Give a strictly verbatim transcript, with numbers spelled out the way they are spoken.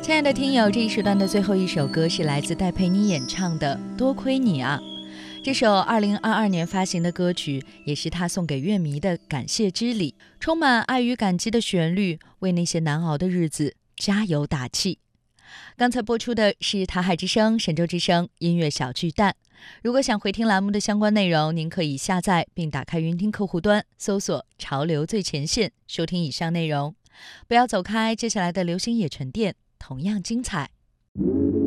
亲爱的听友，这一时段的最后一首歌是来自戴佩妮演唱的《多亏你啊》。这首二零二二年发行的歌曲，也是他送给乐迷的感谢之礼，充满爱与感激的旋律，为那些难熬的日子加油打气。刚才播出的是台海之声、神州之声音乐小巨蛋。如果想回听栏目的相关内容，您可以下载并打开云听客户端，搜索潮流最前线，收听以上内容。不要走开，接下来的流行也沉淀同样精彩。